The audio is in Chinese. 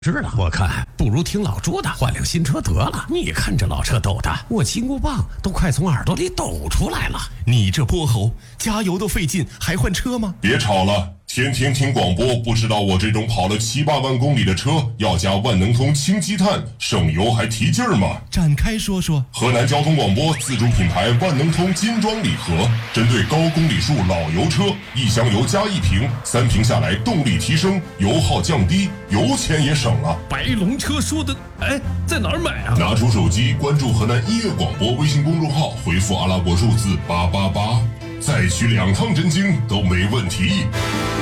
知道，我看不如听老朱的，换辆新车得了。你看这老车抖的，我金箍棒都快从耳朵里抖出来了。 你这泼猴，加油都费劲，还换车吗？ 别吵了，天天听广播，不知道我这种跑了7、8万公里的车要加万能通氢积碳，省油还提劲儿吗？ 展开说说。 河南交通广播自主品牌万能通金装礼盒，针对高公里数老油车，1箱油加1瓶，3瓶下来动力提升，油耗降低，油钱也省了。 白龙车说的，在哪儿买啊？ 拿出手机关注河南音乐广播微信公众号，回复阿拉伯数字888，再取2趟真经都没问题。